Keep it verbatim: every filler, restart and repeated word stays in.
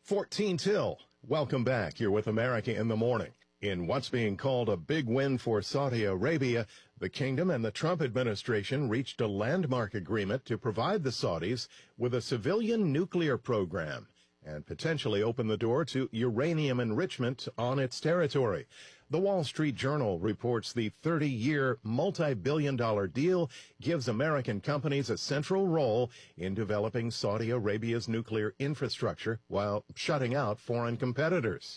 fourteen till. Welcome back. You're with America in the Morning. In what's being called a big win for Saudi Arabia, the kingdom and the Trump administration reached a landmark agreement to provide the Saudis with a civilian nuclear program and potentially open the door to uranium enrichment on its territory. The Wall Street Journal reports the thirty-year, multi-billion dollar deal gives American companies a central role in developing Saudi Arabia's nuclear infrastructure while shutting out foreign competitors.